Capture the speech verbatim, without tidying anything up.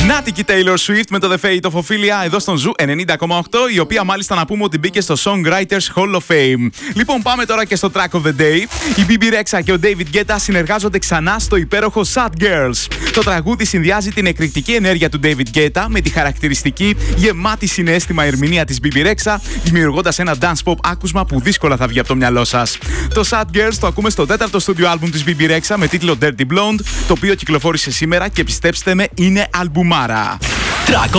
Νάτικη Taylor Swift με το The Fate of Ophelia εδώ στον Ζου ενενήντα κόμμα οκτώ, η οποία μάλιστα να πούμε ότι μπήκε στο Songwriters Hall of Fame. Λοιπόν, πάμε τώρα και στο Track of the Day. Η Μπι Μπι Rexha και ο David Guetta συνεργάζονται ξανά στο υπέροχο Sad Girls. Το τραγούδι συνδυάζει την εκρηκτική ενέργεια του David Guetta με τη χαρακτηριστική γεμάτη συναίσθημα ερμηνεία της Μπι Μπι Rexha, δημιουργώντας ένα dance pop άκουσμα που δύσκολα θα βγει από το μυαλό σας. Το Sad Girls το ακούμε στο τέταρτο στούντιο άλμπουμ της Μπι Μπι Rexha με τίτλο Dirty Blonde, το οποίο κυκλοφόρησε σήμερα και πιστέψτε με, είναι αλμπουμάρα.